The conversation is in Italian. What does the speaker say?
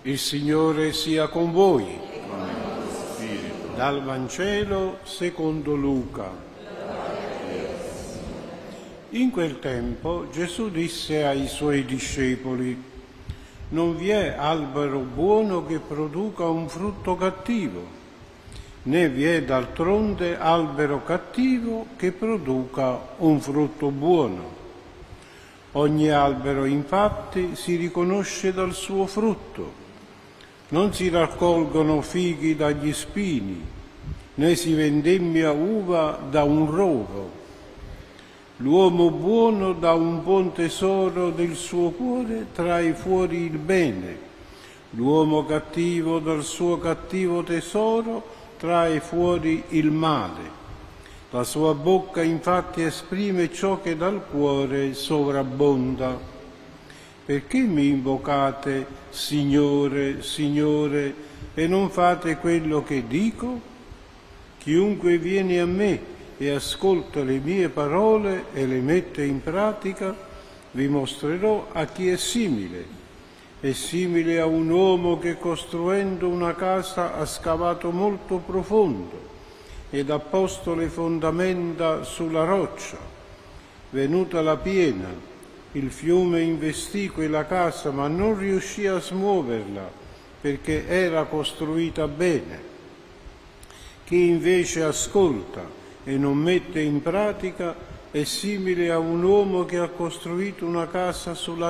Il Signore sia con voi. Dal Vangelo secondo Luca. In quel tempo Gesù disse ai suoi discepoli: non vi è albero buono che produca un frutto cattivo, né vi è d'altronde albero cattivo che produca un frutto buono. Ogni albero infatti si riconosce dal suo frutto. Non si raccolgono fighi dagli spini, né si vendemmia uva da un rovo. L'uomo buono da un buon tesoro del suo cuore trae fuori il bene, l'uomo cattivo dal suo cattivo tesoro trae fuori il male. La sua bocca infatti esprime ciò che dal cuore sovrabbonda. Perché mi invocate, Signore, Signore, e non fate quello che dico? Chiunque viene a me e ascolta le mie parole e le mette in pratica, vi mostrerò a chi è simile. È simile a un uomo che costruendo una casa ha scavato molto profondo ed ha posto le fondamenta sulla roccia. Venuta la piena, il fiume investì quella casa, ma non riuscì a smuoverla perché era costruita bene. Chi invece ascolta e non mette in pratica è simile a un uomo che ha costruito una casa sulla